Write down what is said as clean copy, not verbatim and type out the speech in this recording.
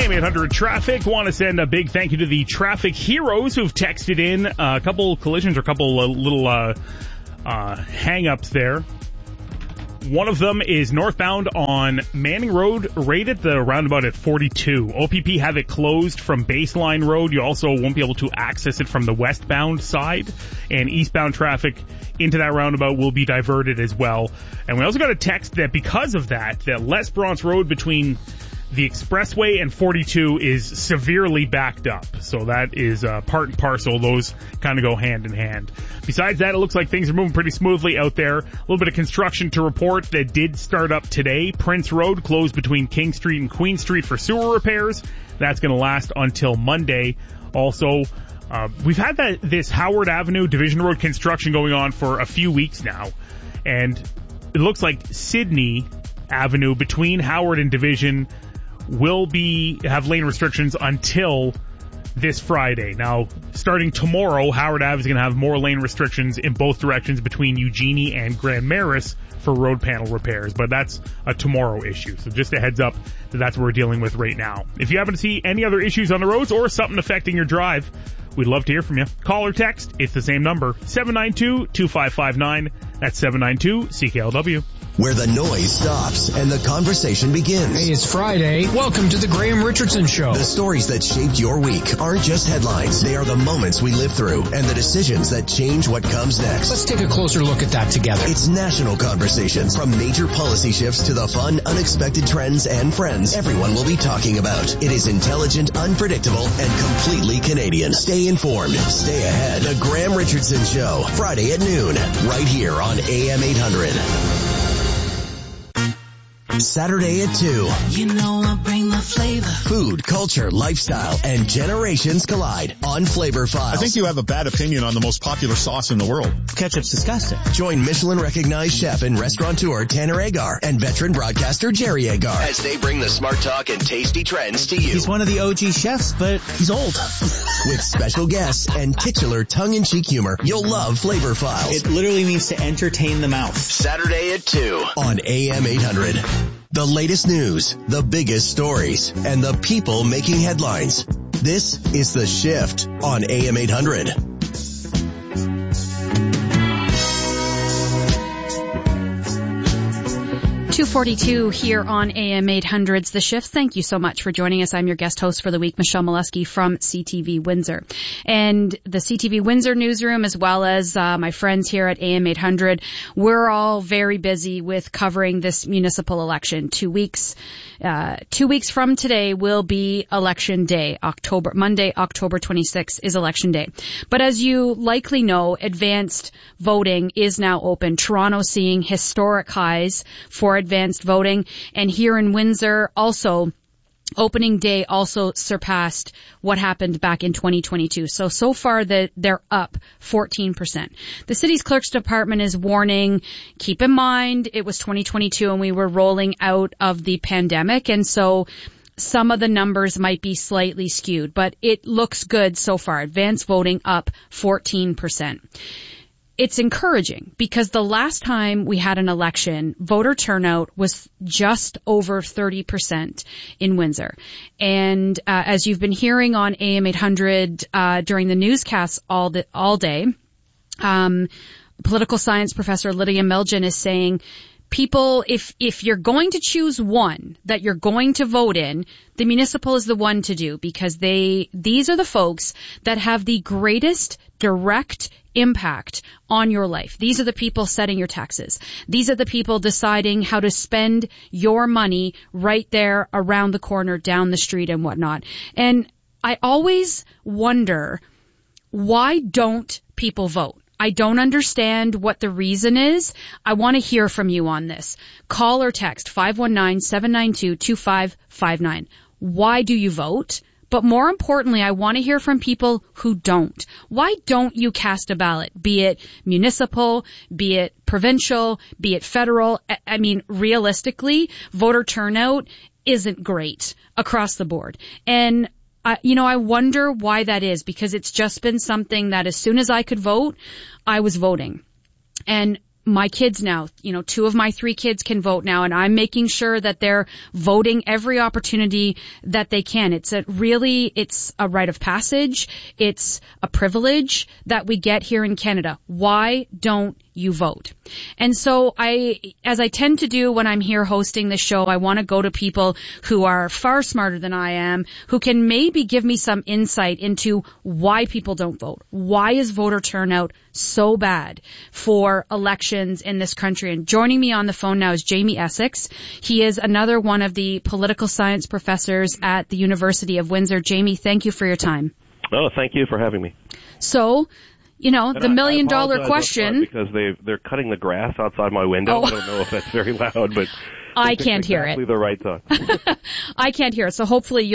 AM800 Traffic. Want to send a big thank you to the traffic heroes who've texted in a couple collisions or a couple little hang-ups there. One of them is northbound on Manning Road, right at the roundabout at 42. OPP have it closed from Baseline Road. You also won't be able to access it from the westbound side. And eastbound traffic into that roundabout will be diverted as well. And we also got a text that because of that Les Bronx Road between the expressway and 42 is severely backed up. So that is part and parcel. Those kind of go hand in hand. Besides that, it looks like things are moving pretty smoothly out there. A little bit of construction to report that did start up today. Prince Road closed between King Street and Queen Street for sewer repairs. That's going to last until Monday. Also, we've had this Howard Avenue Division Road construction going on for a few weeks now. And it looks like Sydney Avenue between Howard and Division will have lane restrictions until this Friday. Now, starting tomorrow, Howard Ave is going to have more lane restrictions in both directions between Eugenie and Grand Maris for road panel repairs, but that's a tomorrow issue. So just a heads up that's what we're dealing with right now. If you happen to see any other issues on the roads or something affecting your drive, we'd love to hear from you. Call or text. It's the same number, 792-2559. That's 792-CKLW. Where the noise stops and the conversation begins. Hey, it's Friday. Welcome to the Graham Richardson Show. The stories that shaped your week aren't just headlines. They are the moments we live through and the decisions that change what comes next. Let's take a closer look at that together. It's national conversations. From major policy shifts to the fun, unexpected trends and friends everyone will be talking about. It is intelligent, unpredictable, and completely Canadian. Stay informed. Stay ahead. The Graham Richardson Show. Friday at noon. Right here on AM 800. Saturday at 2. You know I bring the flavor. Food, culture, lifestyle, and generations collide on Flavor Files. I think you have a bad opinion on the most popular sauce in the world. Ketchup's disgusting. Join Michelin-recognized chef and restaurateur Tanner Agar and veteran broadcaster Jerry Agar as they bring the smart talk and tasty trends to you. He's one of the OG chefs, but he's old. With special guests and titular tongue-in-cheek humor, you'll love Flavor Files. It literally means to entertain the mouth. Saturday at 2 on AM 800. The latest news, the biggest stories, and the people making headlines. This is The Shift on AM 800. 2:42 here on AM 800's The Shift. Thank you so much for joining us. I'm your guest host for the week, Michelle Molesky from CTV Windsor. And the CTV Windsor newsroom, as well as my friends here at AM 800, we're all very busy with covering this municipal election. 2 weeks from today will be election day. Monday, October 26th is election day. But as you likely know, advanced voting is now open. Toronto seeing historic highs for advanced voting, and here in Windsor also opening day also surpassed what happened back in 2022. So far they're up 14%. The city's clerk's department is warning, keep in mind it was 2022 and we were rolling out of the pandemic, and so some of the numbers might be slightly skewed, but it looks good so far. Advanced voting up 14%. It's encouraging because the last time we had an election, voter turnout was just over 30% in Windsor. And as you've been hearing on AM 800 during the newscasts all day, political science professor Lydia Milgen is saying, people, if you're going to choose one that you're going to vote in, the municipal is the one to do, because these are the folks that have the greatest direct impact on your life. These are the people setting your taxes. These are the people deciding how to spend your money right there around the corner, down the street and whatnot. And I always wonder, why don't people vote? I don't understand what the reason is. I want to hear from you on this. Call or text 519-792-2559. Why do you vote? But more importantly, I want to hear from people who don't. Why don't you cast a ballot? Be it municipal, be it provincial, be it federal. I mean, realistically, voter turnout isn't great across the board. And I wonder why that is, because it's just been something that as soon as I could vote, I was voting. And my kids now, 2 of my 3 kids can vote now, and I'm making sure that they're voting every opportunity that they can. It's a rite of passage. It's a privilege that we get here in Canada. Why don't you vote? And so as I tend to do when I'm here hosting this show, I want to go to people who are far smarter than I am, who can maybe give me some insight into why people don't vote. Why is voter turnout so bad for elections in this country? And joining me on the phone now is Jamie Essex. He is another one of the political science professors at the University of Windsor. Jamie, thank you for your time. Oh, thank you for having me. So, the $1 million question. Because they're cutting the grass outside my window. Oh. I don't know if that's very loud, but I can't hear it. Exactly the right song. I can't hear it. So hopefully